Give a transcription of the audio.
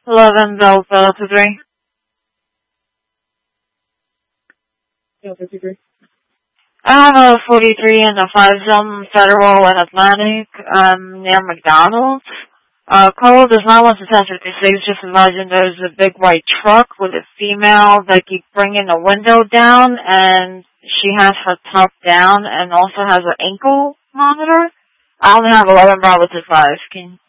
11 Delta to 3. Delta 3. I have a 43 and a 5 zone Federal and Atlantic, near McDonald's. Caller does not want to test 56, just imagine there's a big white truck with a female that keeps bringing the window down, and she has her top down and also has an ankle monitor. I only have 11 Bravo to 5. Can